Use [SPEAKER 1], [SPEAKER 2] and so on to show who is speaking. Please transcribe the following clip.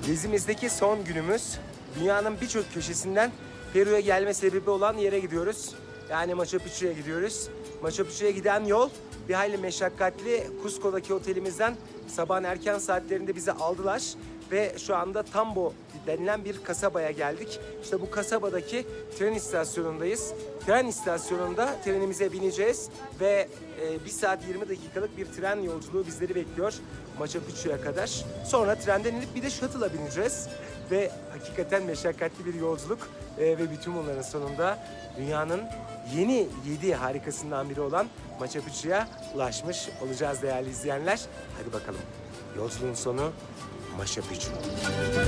[SPEAKER 1] Gezimizdeki son günümüz. Dünyanın birçok köşesinden Peru'ya gelme sebebi olan yere gidiyoruz. Yani Machu Picchu'ya gidiyoruz. Machu Picchu'ya giden yol bir hayli meşakkatli. Cusco'daki otelimizden sabahın erken saatlerinde bizi aldılar. Ve şu anda Tambo denilen bir kasabaya geldik. İşte bu kasabadaki tren istasyonundayız. Tren istasyonunda trenimize bineceğiz ve 1 saat 20 dakikalık bir tren yolculuğu bizleri bekliyor Machu Picchu'ya kadar. Sonra trenden inip bir de shuttle'a bineceğiz. Ve hakikaten meşakkatli bir yolculuk ve bütün bunların sonunda dünyanın yeni 7 harikasından biri olan Machu Picchu'ya ulaşmış olacağız değerli izleyenler. Hadi bakalım, yolculuğun sonu Machu Picchu.